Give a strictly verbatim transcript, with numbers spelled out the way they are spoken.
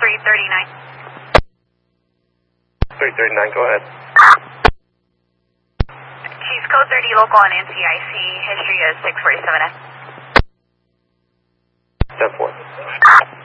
three thirty-nine. three thirty-nine, go ahead. Chiefs code thirty local on N C I C. History is six forty-seven F. ten four.